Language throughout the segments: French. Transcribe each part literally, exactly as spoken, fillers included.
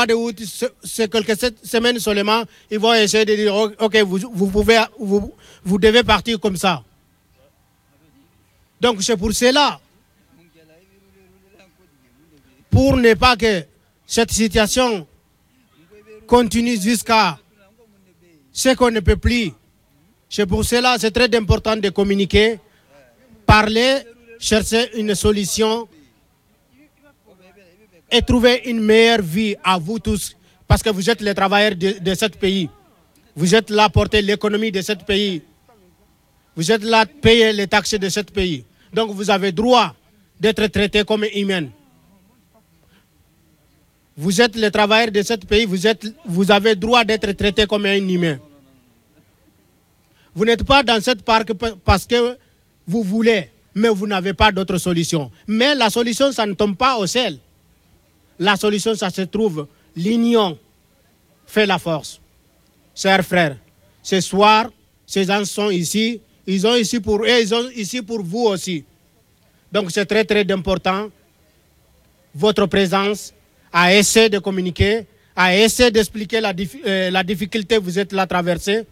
de août, c'est quelques semaines seulement, ils vont essayer de dire ok, vous, vous pouvez, vous, vous devez partir comme ça. Donc c'est pour cela, pour ne pas que cette situation continue jusqu'à ce qu'on ne peut plus. C'est pour cela c'est très important de communiquer, parler, chercher une solution et trouver une meilleure vie à vous tous, parce que vous êtes les travailleurs de, de ce pays. Vous êtes là pour porter l'économie de ce pays. Vous êtes là pour payer les taxes de ce pays. Donc vous avez droit d'être traité comme humain. Vous êtes les travailleurs de ce pays, vous, êtes, vous avez droit d'être traité comme un humain. Vous n'êtes pas dans cette parc parce que vous voulez, mais vous n'avez pas d'autre solution. Mais la solution, ça ne tombe pas au ciel. La solution, ça se trouve. L'union fait la force. Chers frères, ce soir, ces gens sont ici. Ils sont ici pour eux, ils sont ici pour vous aussi. Donc c'est très très important. Votre présence à essayer de communiquer, à essayer d'expliquer la, euh, la difficulté que vous êtes là traversée.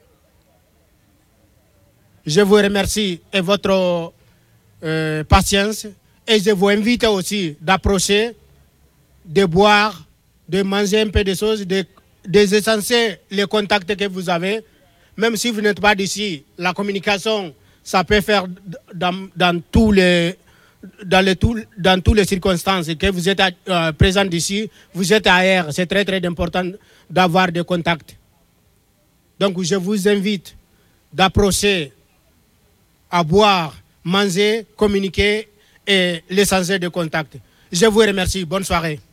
Je vous remercie de votre euh, patience et je vous invite aussi d'approcher, de boire, de manger un peu de choses, de, de essencer les contacts que vous avez. Même si vous n'êtes pas d'ici, la communication, ça peut faire dans, dans, tous les, dans, les, tout, dans toutes les circonstances. Que vous êtes euh, présent d'ici, vous êtes ailleurs. C'est très très important d'avoir des contacts. Donc je vous invite d'approcher, à boire, manger, communiquer et l'essentiel de contact. Je vous remercie. Bonne soirée.